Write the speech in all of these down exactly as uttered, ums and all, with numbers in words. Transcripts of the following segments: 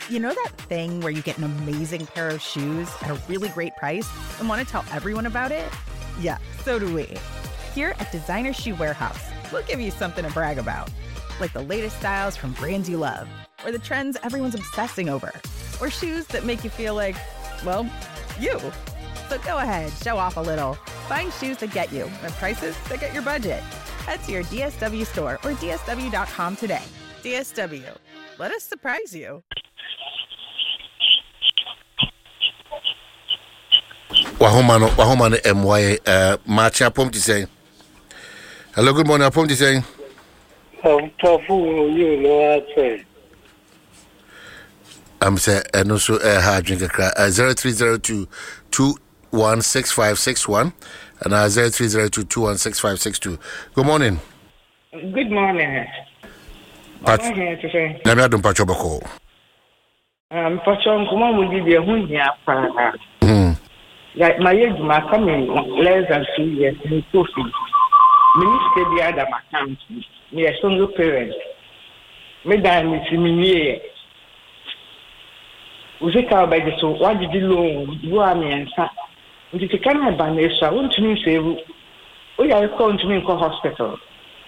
You know that thing where you get an amazing pair of shoes at a really great price and want to tell everyone about it? Yeah, so do we. Here at Designer Shoe Warehouse, we'll give you something to brag about, like the latest styles from brands you love, or the trends everyone's obsessing over, or shoes that make you feel like, well, you. So go ahead, show off a little. Find shoes that get you at prices that get your budget. Head to your D S W store or D S W dot com today. D S W, let us surprise you. Wahoma no Wahoma no M Y uh match apom to say. Hello, good morning, apom to say. Um tofu you know say. I'm say and also uh hard drink a crack uh, zero three zero two two one six five six one and uh zero three zero two two one six five six two. Good morning. Good morning. Pat. Na me adom pacho bako. Um pacho nkomo mu di de hu hia pa. Mhm. Like my age my coming less than two years in Kofi. Minister the other account. Me a single parent. Me dan me ti me we ka ba de so what did you loan you am ensa nti ti kan ba na eso won tumi save o ya ko ntumi ko hospital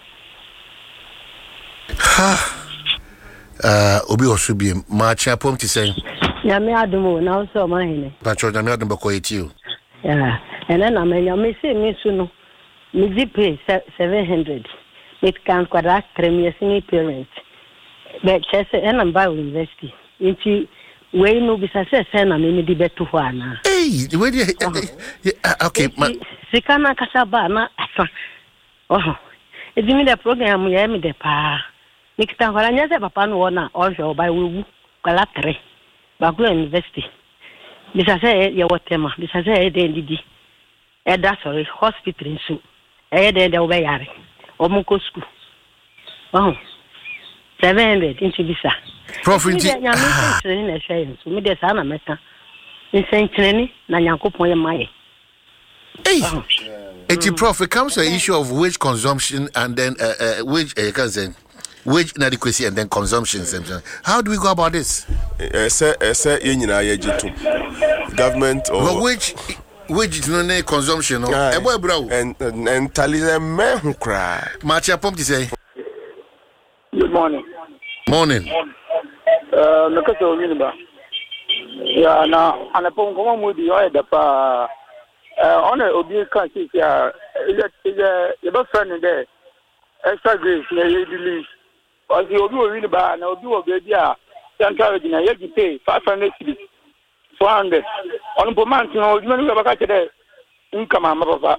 ha uh obi osubie ma cha pom ti say ya me adumo na so ma hene pacho na me adom bako etio ya ene na me ya me se me su no me di pay seven hundred it can kwara premier senior parents but chese ena ba university nti we no bisa se se na me di beto ho ana hey we di okay ma sikana kasaba na oh edimi the program ya me de pa nikita hola nya se papa no na o hwe oba wewu kwala tre ba ku university bisa se ye wotema bisa se e de ndidi e da sorry hospital nso e de de oba yare o mu ko school oh seven hundred inchi bisa Profit nya me se na share so me de sa na meka nsentreni na nyankopon ye maye hey it's prof it comes to the issue of wage consumption and then uh, uh wage uh, can say wage inadequacy and then consumption. How do we go about this? Ese ese ye nyina ye jitu government or well, wage wage no na consumption no e boy bra and and talize me hu kra match apom to say good morning morning uh no ka so ba ya na anapon ko mu di o da pa uh on obi kan si ya is is you be friend there extra grace na ye delete obi obi wi ni ba na obi wo be dia central region ye pay five hundred cedis four hundred on po man no obi no ba ka kede income ama papa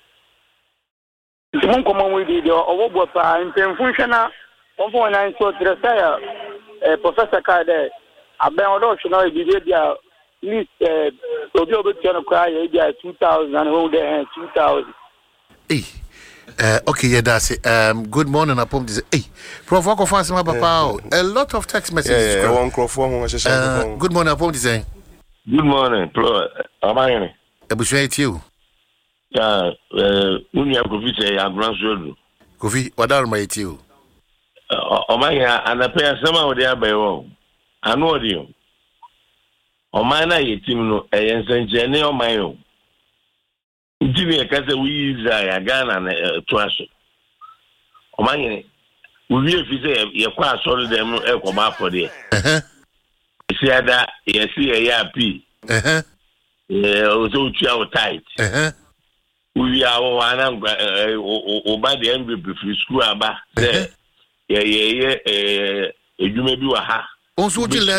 mon ko mo wi di owo bo pa impemfu hwena on fo na so tresaya eh professor ka there aben odo hwena e bi dia list eh obi obi tiano kwa ye dia two thousand and hold there two thousand eh Uh, okay, yeah, that's it. Um, good morning, Apom. Hey, Prof, what confirms my papa? A lot of text messages. Yeah, yeah, one uh, good morning, Apom. Good morning, Pro. Am I in? I wish I you. Yeah, uh, when you have Kofi say, I'm grandchildren. Kofi, what are my you? Oh my God, and I pay some of the other. I know you. Oh my, I team no, I am Jenny on my own. Jimmy akase we Israel Ghana na toaso o manye we we fi say ye kwa asori dem no e ko ma for there eh si ada ye si ye ya pi eh eh o so tua o tight eh we are one o ba de M V P free school aba say ye ye ye eh edwuma bi wa ha on so